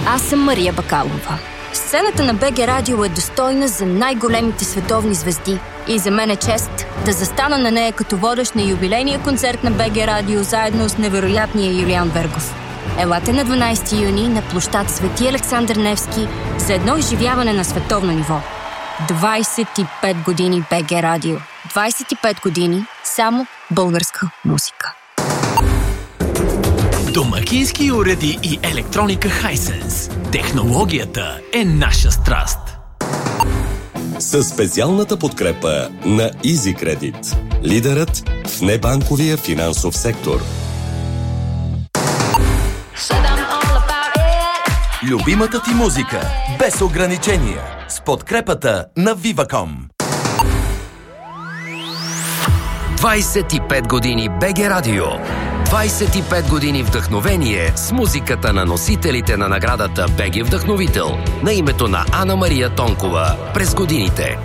Аз съм Мария Бакалова. Сцената на БГ Радио е достойна за най-големите световни звезди и за мен е чест да застана на нея като водещ на юбилейния концерт на БГ Радио заедно с невероятния Юлиан Вергов. Елате на 12 юни на площад Свети Александър Невски за едно изживяване на световно ниво. 25 години БГ Радио. 25 години само българска музика. Домакински уреди и електроника Hisense. Технологията е наша страст. Със специалната подкрепа на EasyCredit, лидерът в небанковия финансов сектор. Любимата ти музика без ограничения с подкрепата на Viva.com. 25 години БГ Радио. 25 години вдъхновение с музиката на носителите на наградата БГ Вдъхновител на името на Ана Мария Тонкова през годините.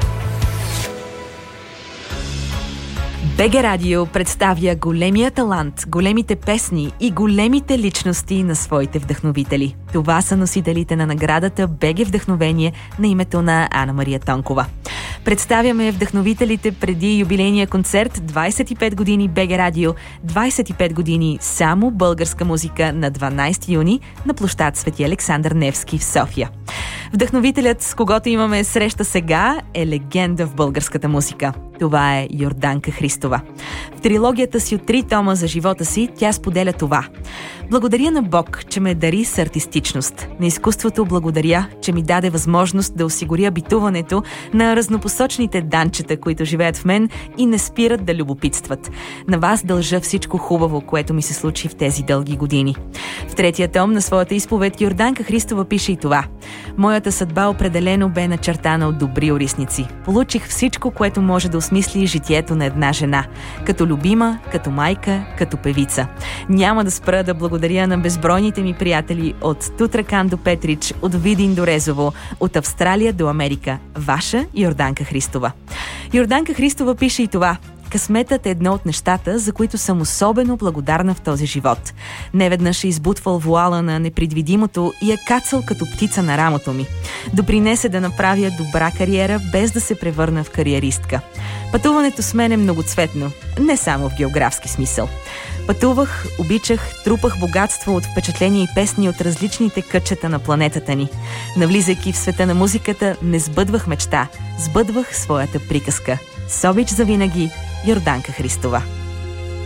БГ Радио представя големия талант, големите песни и големите личности на своите вдъхновители. Това са носителите на наградата БГ Вдъхновение на името на Ана Мария Тонкова. Представяме вдъхновителите преди юбилейния концерт 25 години БГ Радио, 25 години само българска музика на 12 юни на площад Свети Александър Невски в София. Вдъхновителят, с когото имаме среща сега, е легенда в българската музика. Това е Йорданка Христова. В трилогията си от 3 тома за живота си тя споделя това. Благодаря на Бог, че ме дари с артистичност. На изкуството благодаря, че ми даде възможност да осигуря битуването на разнопосочните данчета, които живеят в мен и не спират да любопитстват. На вас дължа всичко хубаво, което ми се случи в тези дълги години. В 3-тия том на своята изповед Йорданка Христова пише и това. Моята съдба определено бе начертана от добри орисници. Получих всичко, което може да осмисли житието на една жена. Като любима, като майка, като певица. Няма да спра да благодаря на безбройните ми приятели от Тутракан до Петрич, от Видин до Резово, от Австралия до Америка. Ваша Йорданка Христова. Йорданка Христова пише и това. Късметът е едно от нещата, за които съм особено благодарна в този живот. Неведнъж е избутвал вуала на непредвидимото и е кацал като птица на рамото ми. Допринесе да направя добра кариера, без да се превърна в кариеристка. Пътуването с мен е многоцветно, не само в географски смисъл. Пътувах, обичах, трупах богатство от впечатления и песни от различните кътчета на планетата ни. Навлизайки в света на музиката, не сбъдвах мечта, сбъдвах своята приказка. С обич за винаги, Йорданка Христова.